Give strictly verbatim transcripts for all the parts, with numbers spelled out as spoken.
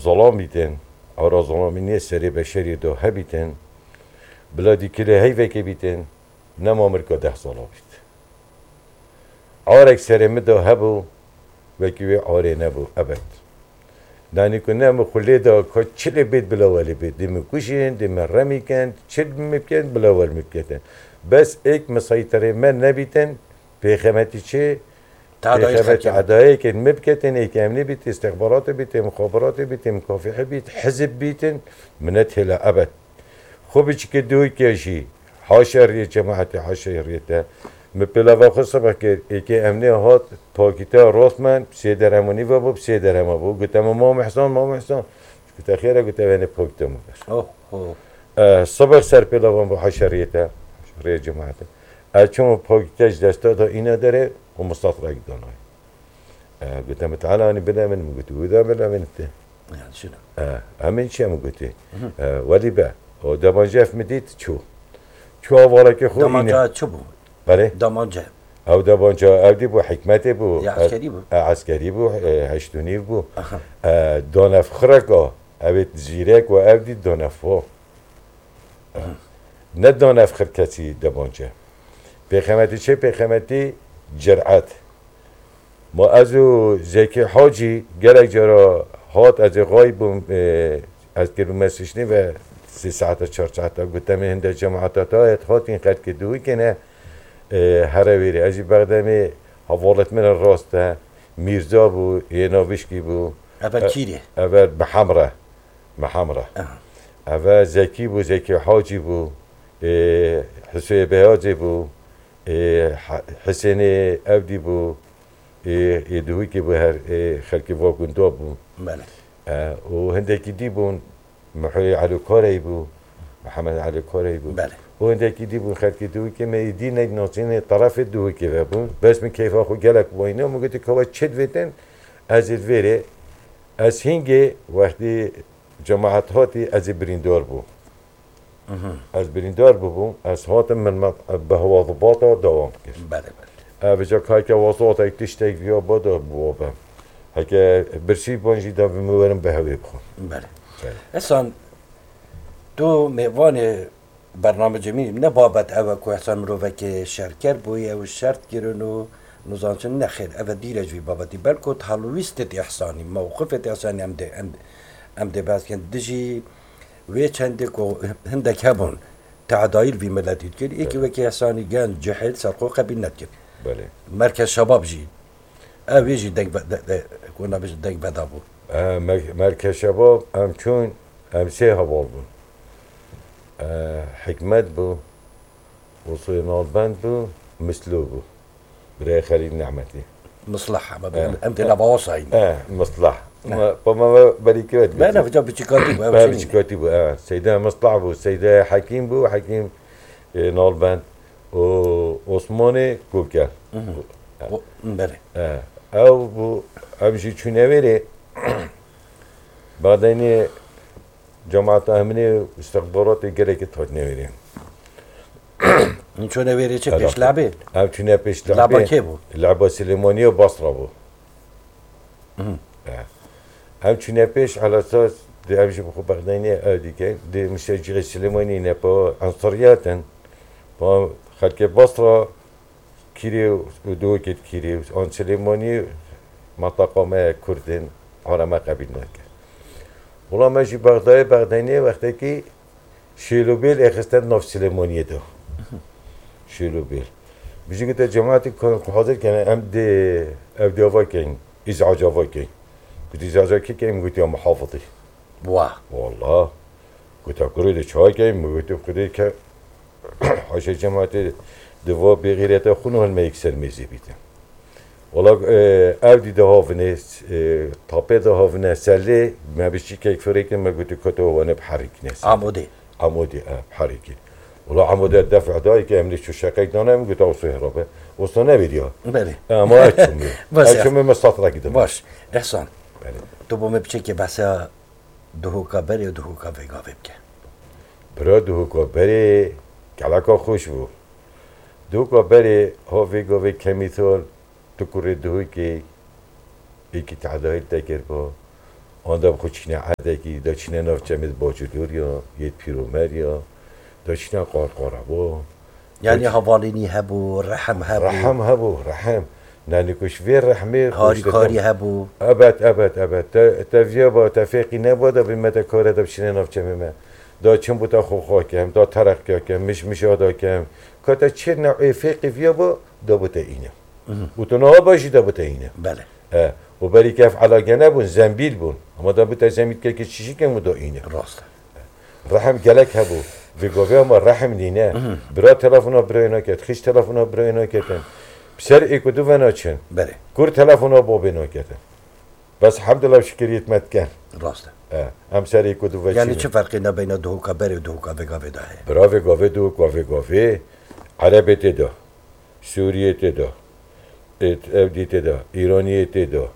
ظلام بیتن آرا ظلامی نیه سری بشری دو هبیتن بلادی کلی هیوه که بیتن نما مرکا ده ظلام بیت عارك سري مدو هبو وكيوي عاري نبو أبد داني كنا مخلي دا كو چلي بيت بلا ولي بيت دي مكوشين دي مرمي كان چل ممكن بلا ول ممكن بس ايك مسيطري من نبيتن بخمتي چه بخمتي عدائي كان ممكن ايك امني بيت استخبارات بيت مخابرات بيت مكافحة بيت حزب بيتن منت هلا أبد خوبي چكي دوي كيشي حاشر يا جماعتي حاشر يتا مپلا وقت صبح که ایکی امنی هات پاکیتا راسمن سی درمانی و باب سی درم بو گفتم ما محسن ما محسن گفت خیره گفت ولی پاکیتا مباش اوه اوه صبح سر پلا وام با حشریته حشریه جماعت چون پاکیتاش دستا دا اینا داره و مستطرق دانای گفتم تعالی آنی بده من گفت ودا بده من ته يعني شنو؟ همین چی هم گفتی ولی به و دمانجف مدید چو چو والا که خود دمانجا چو بو؟ بله دمانجا او دبانجا او دی بو حکمت بو یا عسکری بو عسکری بو هشتونی بو دانف خرکا اوید زیرک و او دی دانفو نه دانف خر کسی دبانجا پیخمتی چه پیخمتی جرعت ما ازو زکی حاجی گرک جرا هات از غایب از گرو مسیشنی و سی ساعت چهار ساعت گفتم هنده جماعت ها اتخاط این قد که دوی کنه هرویری ازی بغدمی حوالت من الراسته میرزا بو یه ناوشکی بو اول کیره؟ اول محمره محمره اول زکی بو زکی حاجی بو حسین بیازی بو حسین عبدی بو یه دوی که بو هر خلکی واگوندا بو بله و هندکی دی بون محوی علو کاری بو محمد علي كوري بو بله وهندك دي بو خلك دوي كما يدينا ناطين طرف دوي كيف بو بس من كيف اخو قالك وينه مو قلت كوا تشد فيتن از الفيري از هنجي وقتي جماعات هاتي از بريندور بو از بريندور بو بو از هاتم من بهوا ضباطه دوام كيف بله بله بجا كايكا وسط اي تشتاق فيها بدا بوابا هكا برشي بونجي دا بمورن بهوي بخو بله اصلا تو میوان برنامه می نه بابت او کو احسان مرو که شرکر بوی او شرط گیرن و نزانچن نخیر او دیرج وی بابتی بلکو تحلویست احسانی موقف احسانی ام ده ام ام ده باز کن دجی و چند کو هندک هبون تعدایل وی ملتی کر یکی و که احسانی گن جهل سرقو قبیل نکرد بله مرکز شباب جی او یجی دنگ بد کونا بج دنگ بدا بو مرکز شباب ام چون ام سه هوال بون حكمت بو وصينال بند بو مسلو بو برای خليل نعمتي مصلحة ما بين أمثلة بواصعين اه مصلحة ما ما بريكات ما أنا في جنب بتشيكاتي بو ما بتشيكاتي بو اه سيدة مصلحة بو سيدة حكيم بو حكيم نال بند وعثماني كوكا بله اه او بو امشي چونويري بعدين جماعت امنی استخبارات گره که تاد نمیریم این چون نویره چه پیش لعبه؟ هم چونه پیش لعبه لعبه که بود؟ لعبه سلیمانی و بصره بود هم چونه پیش على اساس دی همشه بخو بغدانی آدی که دی مشجع سلیمانی نه با انصاریاتن با خلک بصره کیری و دو کت کیری آن سلیمانی منطقه ما کردن حرمه قبیل نکرد والله ماشي بغداد بغدادية وقتی که شیلوبیل اخستن ناف سلیمانیه دو شیلوبیل بيجي كده جماعتي كانوا حاضر كان ام دي ام دي افا كان ازعاج افا كان قلت ازعاج كي كان قلت يا محافظي واه والله قلت اقول له شو كان قلت له كده حاجه جماعتي دوا بغيرته خونو هل ما يكسر ميزي بيته والله اودي ده هافنس تابه ده هافنس سله ما بيشي كيك فريق ما قلت كتو وانا بحرك ناس عمودي عمودي اه بحركي والله عمودي الدفع داي كامل شو شقيق دانا قلت اوصي هربه وصلنا فيديو بله اه ما اتشم اتشم مستطرق كده باش احسان بله تو بو مبچه که بسا دهوکا بری و دهوکا ویگا ببکه برا دهوکا بری کلاکا خوش بو دهوکا بری ها ویگا وی کمیتول تكوري دوي كي إيكي تعدايل تاكر با آن دا خود چینه عدگی دا چینه نافچمید باجدور یا یه پیرومر یا دا چینه قارقاربا یعنی حوالینی هبو رحم هبو رحم هبو رحم نانیکوش وی رحمه کاری کاری هبو ابد ابد ابد تا تا ویا با تفیقی نبوده به مت کار دا بشینه نافچمه دا چون بودا خو خاکم دا ترقی کم مش مش ادا کم کاتا چه نوع فیقی ویا با دا بوده اینه بوتونا باشی دا بوده اینه بله و برای کف علاقه نبون زنبیل بون اما دا بوده زنبیل که چیشی که مو دا اینه راست رحم گلک هبو و گوه ما رحم نینه برا تلفونا برای ناکت خیش تلفونا برای ناکتن بسر ایکو دو و ناچن بله کور تلفونا با بناکتن بس حمدالله شکریت مدکن راسته هم سر ایکو دو و یعنی چه فرقی نه بین دوکا بری و دوکا وگاوه داره برا وگاوه دو گاوه گاوه عربی تدا سوریه تدا ابدی تدا ایرانی تدا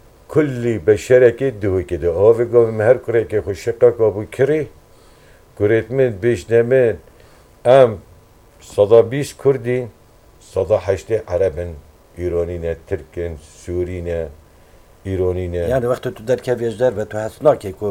کلی بشرکی دوی کدا آوه گاوه مهر کره که خوش شقا کابو کری کرت من بیش نمین ام صدا بیس کردین صدا هشت عربن ایرانی ترکن سوری نه ایرانی نه یعنی وقتی تو در کویج در و تو هست ناکه که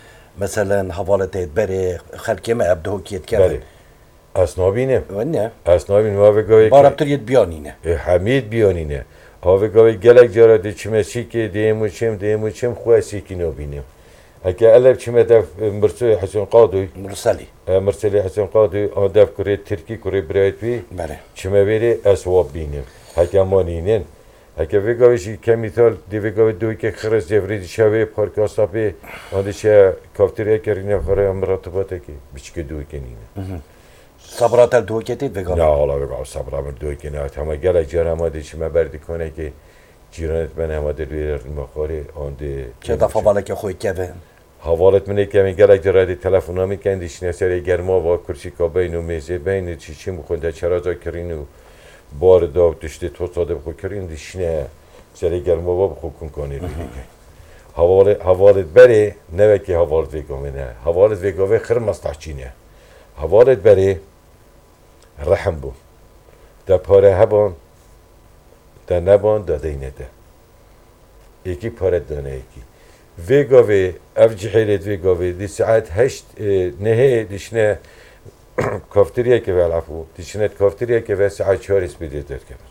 مثلا حوالتت بره خلقی ما ابدهو کیت که بله اسنابینه و نه اسنابین واوه گاوه بارب تریت بیانینه حمید بیانینه هاوه گاوه گلک جارا دی چمسی که دیمو چم دیمو چم خواه سیکی نابینه اگه علب چمه دف مرسل حسن قاضی مرسلی مرسل حسن قاضی آن دف کره ترکی کره برایت بی بله چمه بره اسواب بینه اگه مانینن اگه وگاوشی کمیتال دی وگاو دوی که خرس جفری شوی پارک آسابه آنش کافتریا کرینه خاره امراتباته که بیچکه دوی کنینه صبرات دو کتید وگاو نه حالا وگاو صبرام دوی کنه تمام گله جان اماده چی مبردی کنه که جیرانت من اماده روی مخاره آنده چه دفعه بالا که خوی که حوالت منه که من گله جرادی تلفن‌ها میکندیش نسر گرما و کرسی کابین و میزه بین چی چی مخونده چرازا کرینو بار داو دشته تو صاده بخو کرین دیشنه سر گرما و بخو کن کنی بیدی حوالت حوالت بره نه که حوالت وگاوه نه حوالت وگاوه خیر مستحچینه حوالت بره رحم بو دا پاره هبان دا نبان دا دینه ده یکی پاره دانه یکی وگاوه اف جحیلت وگاوه دی ساعت هشت نهه دیشنه کافتریا که ولعفو دیشنت کافتریا که و ساعت چهار اسپیده داد که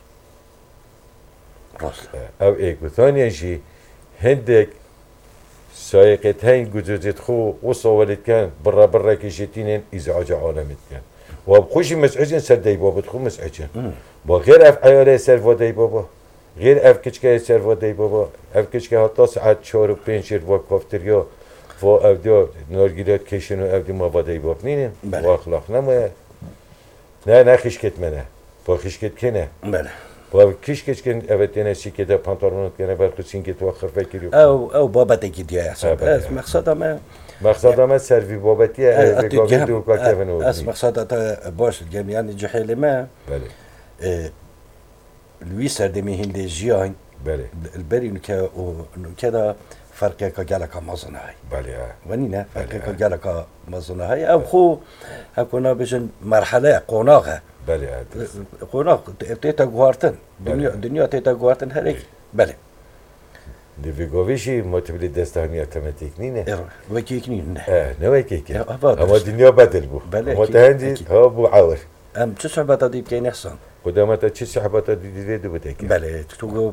راست او ایک و ثانیه جی هندک سایقت هین گذوزت خو و صوالت کن برا برا کشتینن ازعاج عالمت کن و بخوشی مسعجن سر دی بابت خو مسعجن با غیر اف عیاله سر و دی بابا غیر اف کچکه سر و دی بابا اف کچکه حتی ساعت چهار و پنج و کافتریا و افدی نارگیلات کشن و افدی ما با دی باب نینن و اخلاق نمایه نه نه خشکت منه با خشکت کنه بله با کش کش کن افتینه سیکه ده پانتالونات کنه برخو سینکه تو آخر فکری او او بابت کی دیگه حساب از مقصد ما مقصد ما سروی بابتیه وگاوی دو که کنه از مقصد تا باش یعنی جحیل ما بله لوی سردمی هندی جیان بله البری که كذا فرق كجالك مازن هاي بله ونينا فرق كجالك مازن هاي او خو هكونا بجن مرحله قوناغه بله قوناغ تيتا غوارتن دنيا دنيا تيتا غوارتن هريك بله دی وگاویشی متبلی دستانی اتوماتیک نینه وکیک نینه اه نه وکیک اما دنیا بدل بو اما تهندی ها بو عور ام چه صحبت دید که نحسن قدامت چه صحبت دید دو بده بله تو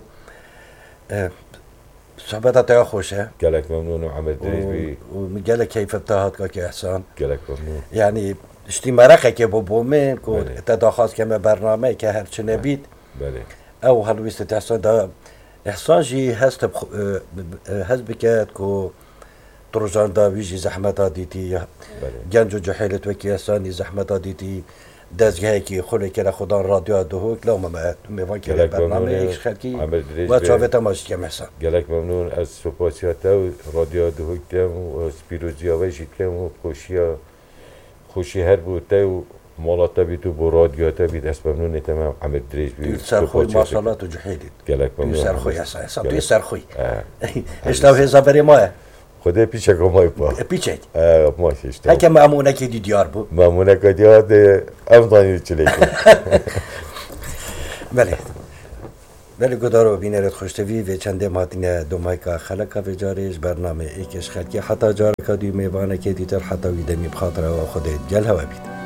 صحبت تا خوشه قالك ممنون وعمل دريبي وقال لك كيف بتاعتك يا احسان قالك ممنون يعني اشتي مرقه که بو بومن کو تداخل کم برنامه که هر چه نبید بله او هلويست احسان دا احسان جي هست بخ... هست بكات كو ترجان دا ويجي زحمت ديتي جنجو جحيلت وكي احساني زحمت ديتي دزگاهی که خلی که خدا رادیو دهوک لا ما میوان که برنامه خلکی و چاوه تماش که محسن گلک ممنون از سپاسیات و رادیو دهوک کم و سپیروزی آویشید کم و خوشی خوشی هر بود و مالات بید و با رادیو بید از ممنون تمام عمل دریج بید سرخوی ماشالات و جحیدید گلک ممنون سرخوی احسان احسان توی سرخوی اشتاو هزا بری ماه خدا پیچه کمای پا پیچه ماش اشتاو هکه معمونه که دی دیار بو معمونه که دیار ده افضانی چلی کن بله بله گدارو بینرت خوشتوی و چنده ماتینه دومایکا خلقا و جارش برنامه ایکش خلقی حتی جار کدی میوانه که دیتر حتی ویدمی بخاطره و خود جل هوا بید